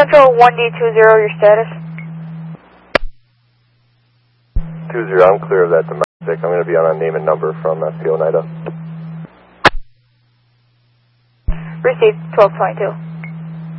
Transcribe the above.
Central 1D20, your status? 20, I'm clear of that domestic. I'm going to be on a name and number from SPO Oneida. Received 1222.